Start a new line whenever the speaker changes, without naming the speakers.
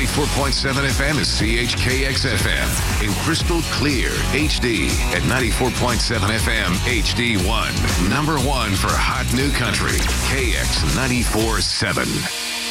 94.7 FM is CHKX FM in crystal clear HD at 94.7 FM HD1. Number one for hot new country, KX 94.7.